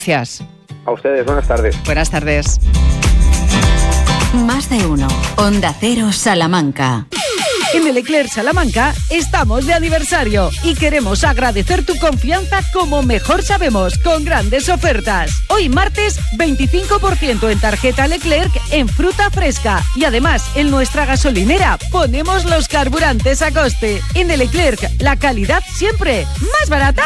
Gracias. A ustedes, buenas tardes. Buenas tardes. Más de uno. Onda Cero Salamanca. En el Leclerc Salamanca estamos de aniversario y queremos agradecer tu confianza como mejor sabemos, con grandes ofertas. Hoy martes, 25% en tarjeta Leclerc en fruta fresca. Y además, en nuestra gasolinera ponemos los carburantes a coste. En el Leclerc, la calidad siempre más barata.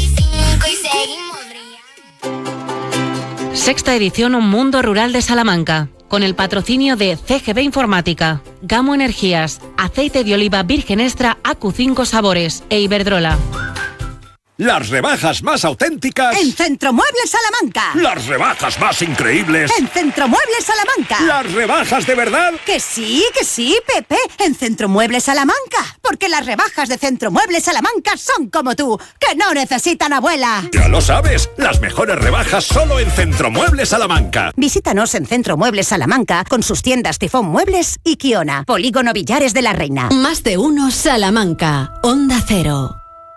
Sexta edición Mundo Rural de Salamanca, con el patrocinio de CGB Informática, Gamo Energías, Aceite de Oliva Virgen Extra AQ5 Sabores e Iberdrola. Las rebajas más auténticas en Centromuebles Salamanca. Las rebajas más increíbles en Centromuebles Salamanca. Las rebajas de verdad. Que sí, Pepe, en Centromuebles Salamanca. Porque las rebajas de Centromuebles Salamanca son como tú, que no necesitan abuela. Ya lo sabes, las mejores rebajas solo en Centromuebles Salamanca. Visítanos en Centromuebles Salamanca con sus tiendas Tifón Muebles y Kiona. Polígono Villares de la Reina. Más de uno Salamanca. Onda Cero.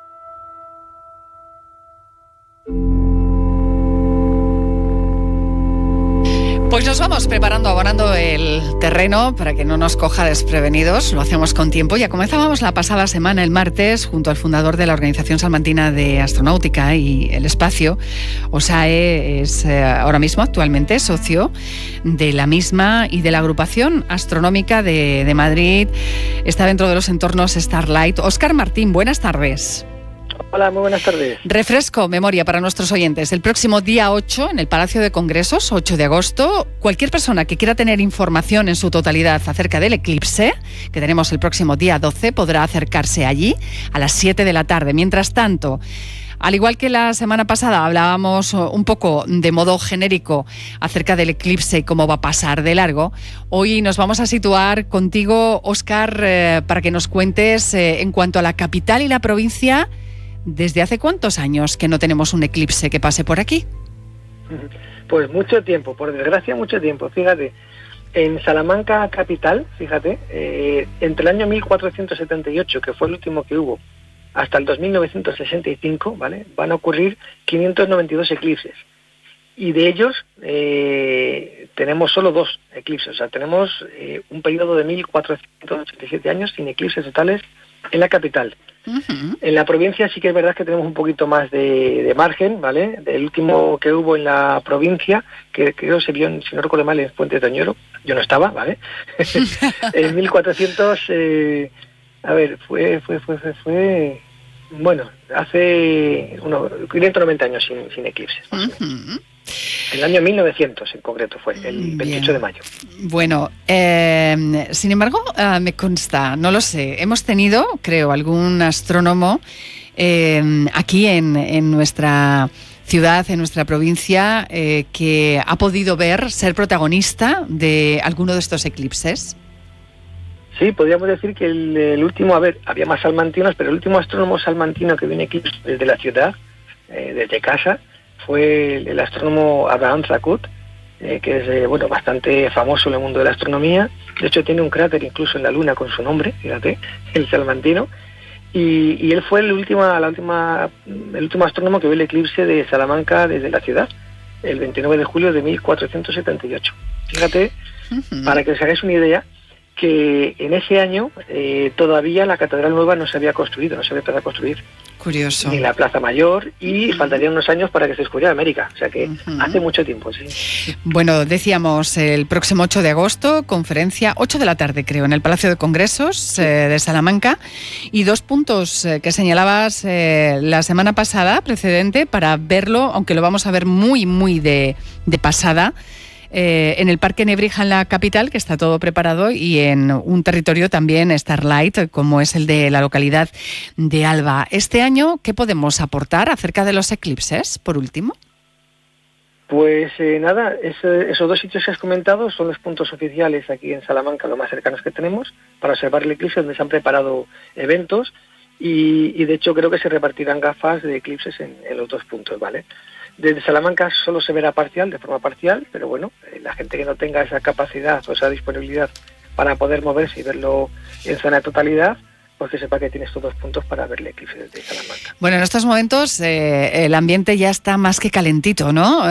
Pues nos vamos preparando, abonando el terreno para que no nos coja desprevenidos. Lo hacemos con tiempo. Ya comenzábamos la pasada semana, el martes, junto al fundador de la Organización Salmantina de Astronáutica y el Espacio. OSAE es ahora mismo, actualmente, socio de la misma y de la Agrupación Astronómica de Madrid. Está dentro de los entornos Starlight. Óscar Martín, buenas tardes. Hola, muy buenas tardes. Refresco memoria para nuestros oyentes. El próximo día 8, en el Palacio de Congresos, 8 de agosto, cualquier persona que quiera tener información en su totalidad acerca del eclipse, que tenemos el próximo día 12, podrá acercarse allí a las 7 de la tarde. Mientras tanto, al igual que la semana pasada hablábamos un poco de modo genérico acerca del eclipse y cómo va a pasar de largo, hoy nos vamos a situar contigo, Óscar, para que nos cuentes en cuanto a la capital y la provincia. ¿Desde hace cuántos años que no tenemos un eclipse que pase por aquí? Pues mucho tiempo, por desgracia mucho tiempo. Fíjate, en Salamanca capital, fíjate, entre el año 1478, que fue el último que hubo, hasta el 2965, ¿vale? Van a ocurrir 592 eclipses. Y de ellos tenemos solo 2 eclipses. O sea, tenemos un periodo de 1487 años sin eclipses totales en la capital. Uh-huh. En la provincia sí que es verdad que tenemos un poquito más de margen, ¿vale? El último que hubo en la provincia, que creo se vio, si no recuerdo mal, en Fuente de Toñero, yo no estaba, ¿vale? En 1400, bueno, hace unos 590 años sin eclipses. Uh-huh. En el año 1900 en concreto fue, el 28 de mayo. Bueno, sin embargo, me consta, no lo sé, hemos tenido, creo, algún astrónomo aquí en nuestra ciudad, en nuestra provincia, que ha podido ser protagonista de alguno de estos eclipses. Sí, podríamos decir que el último, había más salmantinos, pero el último astrónomo salmantino que vio un eclipse desde la ciudad, desde casa, fue el astrónomo Abraham Zakut, que es bastante famoso en el mundo de la astronomía. De hecho, tiene un cráter incluso en la Luna con su nombre, fíjate, el salmantino. Y él fue el último astrónomo que vio el eclipse de Salamanca desde la ciudad, el 29 de julio de 1478. Fíjate, uh-huh, para que os hagáis una idea, que en ese año todavía la Catedral Nueva no se había construido, no se había empezado a construir. Curioso. Ni la Plaza Mayor, y faltarían unos años para que se descubriera América. O sea que hace mucho tiempo, sí. Bueno, decíamos, el próximo 8 de agosto, conferencia, 8 de la tarde creo, en el Palacio de Congresos de Salamanca. Y 2 puntos que señalabas la semana pasada, precedente, para verlo, aunque lo vamos a ver muy, muy de pasada, en el Parque Nebrija en la capital, que está todo preparado, y en un territorio también Starlight, como es el de la localidad de Alba. Este año, ¿qué podemos aportar acerca de los eclipses, por último? Pues nada, esos 2 sitios que has comentado son los puntos oficiales aquí en Salamanca, los más cercanos que tenemos, para observar el eclipse, donde se han preparado eventos, y de hecho creo que se repartirán gafas de eclipses en los 2 puntos, ¿vale? Desde Salamanca solo se verá de forma parcial, pero bueno, la gente que no tenga esa capacidad o esa disponibilidad para poder moverse y verlo en zona de totalidad, pues que sepa que tiene estos 2 puntos para ver el eclipse de Salamanca. Bueno, en estos momentos el ambiente ya está más que calentito, ¿no?